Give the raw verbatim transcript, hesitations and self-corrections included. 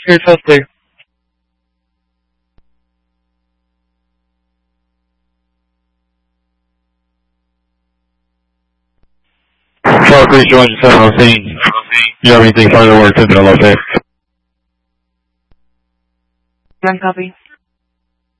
Clear, twelve clear. twelve three, two hundred seven oh scene. You have anything further work to the low six? One copy.